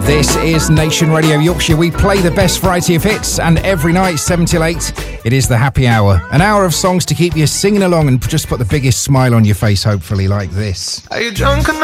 This is Nation Radio Yorkshire. We play the best variety of hits, and every night, 7 till 8, it is the happy hour. An hour of songs to keep you singing along and just put the biggest smile on your face, hopefully, like this. Are you drunk?